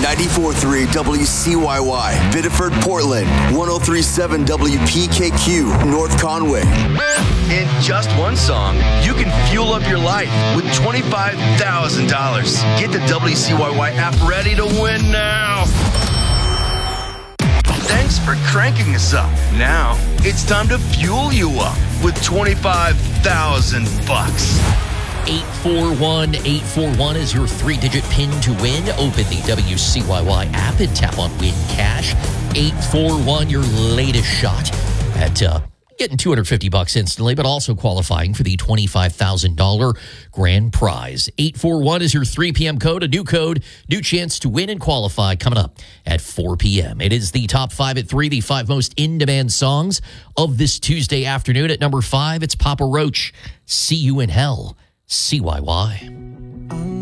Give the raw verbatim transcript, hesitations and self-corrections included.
ninety-four point three W C Y Y, Biddeford, Portland, one oh three point seven W P K Q, North Conway. In just one song, you can fuel up your life with twenty-five thousand dollars. Get the W C Y Y app ready to win now. Thanks for cranking us up. Now, it's time to fuel you up with twenty-five thousand bucks. eight four one eight four one is your three-digit PIN to win. Open the W C Y Y app and tap on Win Cash. eight four one, your latest shot at uh, getting two hundred fifty bucks instantly, but also qualifying for the twenty-five thousand dollars grand prize. eight four one is your three p.m. code, a new code, new chance to win and qualify coming up at four p.m. It is the top five at three, the five most in-demand songs of this Tuesday afternoon. At number five, it's Papa Roach, See You in Hell. C Y Y.